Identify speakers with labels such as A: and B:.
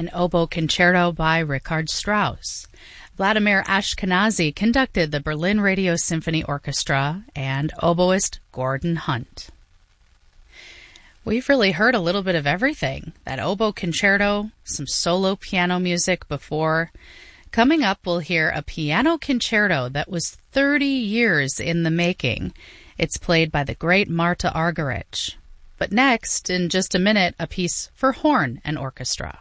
A: an oboe concerto by Richard Strauss. Vladimir Ashkenazy conducted the Berlin Radio Symphony Orchestra, and oboist Gordon Hunt. We've really heard a little bit of everything. That oboe concerto, some solo piano music before. Coming up, we'll hear a piano concerto that was 30 years in the making. It's played by the great Marta Argerich. But next, in just a minute, a piece for horn and orchestra.